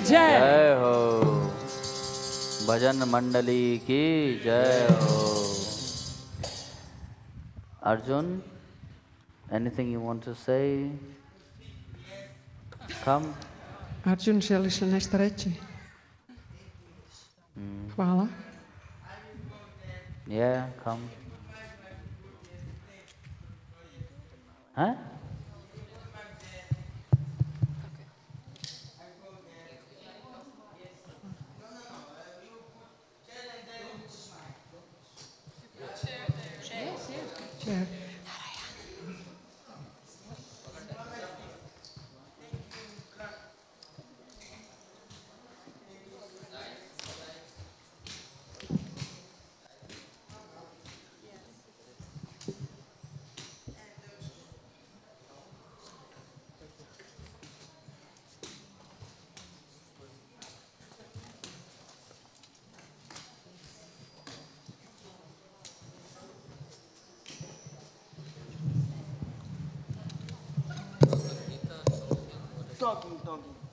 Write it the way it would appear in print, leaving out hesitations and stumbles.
जय। जय हो। भजन मंडली की जय हो। Arjun, anything you want to say? Come. Arjun, želiš li nešto reći? Hvala. Yeah, come. Huh? Chair. Talking.